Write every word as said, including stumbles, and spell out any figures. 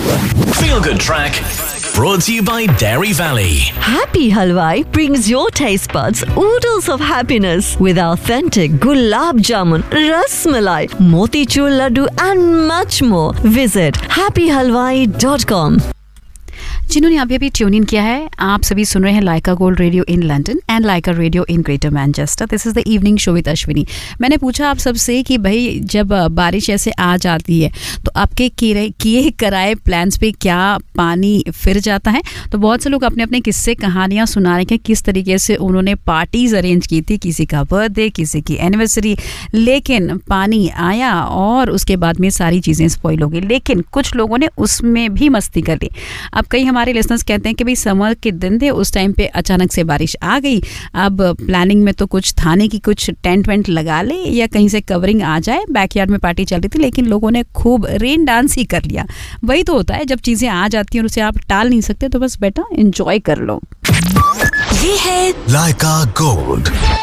Feel Good Track brought to you by Dairy Valley. Happy Halwai brings your taste buds oodles of happiness with authentic gulab jamun, ras malai, motichur laddu and much more. Visit happy halwai dot com. जिन्होंने अभी अभी tune in किया है, आप सभी सुन रहे हैं लाइका gold radio in London and Lyca radio in greater Manchester. This is the evening show with Ashwini. मैंने पूछा आप सबसे कि भाई जब बारिश ऐसे आ जाती है तो आपके किए कराए प्लान्स पे क्या पानी फिर जाता है. तो बहुत से लोग अपने अपने किस्से कहानियाँ सुना रहे हैं किस तरीके से उन्होंने पार्टीज अरेंज की थी, किसी का बर्थडे, किसी की एनिवर्सरी, लेकिन पानी आया और उसके बाद में सारी चीज़ें स्पॉइल हो गई. लेकिन कुछ लोगों ने उसमें भी मस्ती कर ली. अब कई हमारे लिसनर्स कहते हैं कि भाई समर के दिन थे, उस टाइम पे अचानक से बारिश आ गई. अब प्लानिंग में तो कुछ था नहीं कि कुछ टेंट वेंट लगा ले या कहीं से कवरिंग आ जाए. बैकयार्ड में पार्टी चल रही थी लेकिन लोगों ने खूब रेन डांस ही कर लिया. वही तो होता है जब चीज़ें आ जाती हैं और उसे आप टाल नहीं सकते, तो बस बेटा एंजॉय कर लो. ये है लाइका गोल्ड.